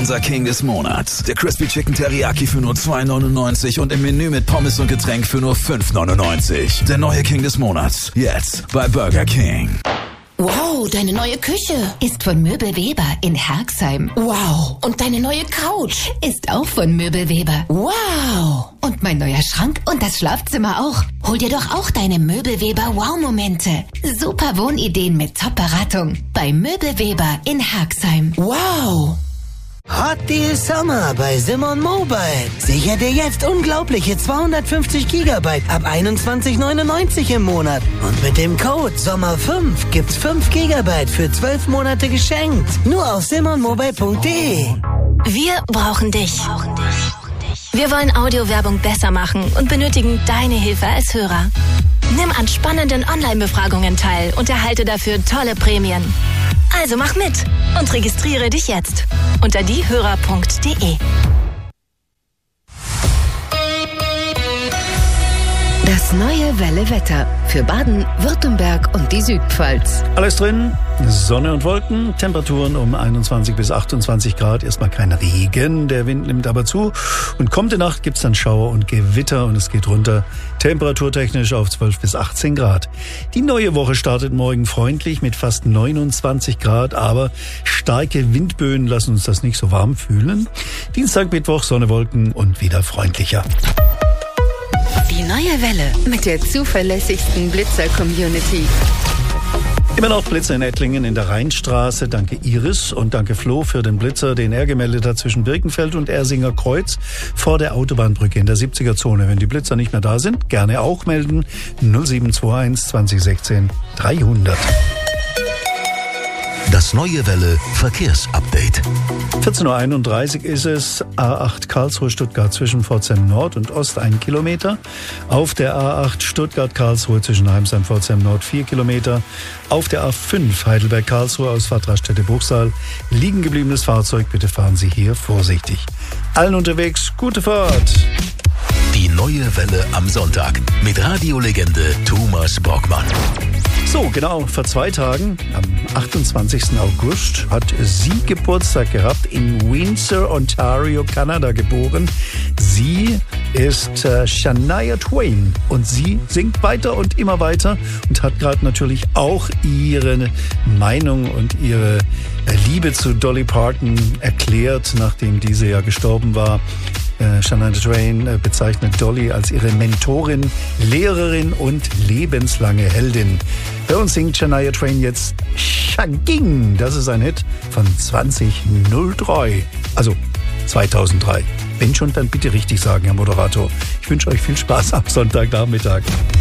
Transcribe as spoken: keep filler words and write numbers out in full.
unser King des Monats. Der Crispy Chicken Teriyaki für nur zwei neunundneunzig und im Menü mit Pommes und Getränk für nur fünf neunundneunzig. Der neue King des Monats. Jetzt bei Burger King. Wow, deine neue Küche ist von Möbelweber in Herxheim. Wow. Und deine neue Couch ist auch von Möbelweber. Wow. Und mein neuer Schrank und das Schlafzimmer auch. Hol dir doch auch deine Möbelweber Wow-Momente. Super Wohnideen mit Top-Beratung bei Möbelweber in Herxheim. Wow. Hot Deal Sommer bei Simon Mobile. Sicher dir jetzt unglaubliche zweihundertfünfzig Gigabyte ab einundzwanzig neunundneunzig im Monat. Und mit dem Code Sommer fünf gibt's fünf Gigabyte für zwölf Monate geschenkt. Nur auf simon mobile punkt de. Wir brauchen dich. Wir wollen Audiowerbung besser machen und benötigen deine Hilfe als Hörer. Nimm an spannenden Online-Befragungen teil und erhalte dafür tolle Prämien. Also mach mit und registriere dich jetzt unter diehörer punkt de. Das neue Welle Wetter für Baden, Württemberg und die Südpfalz. Alles drin, Sonne und Wolken, Temperaturen um einundzwanzig bis achtundzwanzig Grad. Erstmal kein Regen, der Wind nimmt aber zu. Und kommende Nacht gibt's dann Schauer und Gewitter und es geht runter temperaturtechnisch auf zwölf bis achtzehn Grad. Die neue Woche startet morgen freundlich mit fast neunundzwanzig Grad, aber starke Windböen lassen uns das nicht so warm fühlen. Dienstag, Mittwoch, Sonne, Wolken und wieder freundlicher. Die neue Welle mit der zuverlässigsten Blitzer-Community. Immer noch Blitzer in Ettlingen in der Rheinstraße. Danke Iris und danke Flo für den Blitzer, den er gemeldet hat zwischen Birkenfeld und Ersinger Kreuz vor der Autobahnbrücke in der siebziger Zone. Wenn die Blitzer nicht mehr da sind, gerne auch melden. null sieben zwei eins zwanzig sechzehn dreihundert. Das neue Welle Verkehrsupdate. vierzehn Uhr einunddreißig ist es. A acht Karlsruhe-Stuttgart zwischen Pforzheim Nord und Ost ein Kilometer. Auf der A acht Stuttgart-Karlsruhe zwischen Heimsheim-Pforzheim Nord vier Kilometer. Auf der A fünf Heidelberg-Karlsruhe Ausfahrt Raststätte-Buchsal. Liegen gebliebenes Fahrzeug, bitte fahren Sie hier vorsichtig. Allen unterwegs, gute Fahrt. Die neue Welle am Sonntag mit Radiolegende Thomas Brockmann. So, genau, vor zwei Tagen, am achtundzwanzigsten August, hat sie Geburtstag gehabt, in Windsor, Ontario, Kanada geboren. Sie ist äh, Shania Twain und sie singt weiter und immer weiter und hat gerade natürlich auch ihre Meinung und ihre Liebe zu Dolly Parton erklärt, nachdem diese ja gestorben war. Äh, Shania Twain äh, bezeichnet Dolly als ihre Mentorin, Lehrerin und lebenslange Heldin. Bei uns singt Shania Twain jetzt Shaging. Das ist ein Hit von zwanzig null drei, also zweitausenddrei. Wenn schon, dann bitte richtig sagen, Herr Moderator. Ich wünsche euch viel Spaß am Sonntagnachmittag.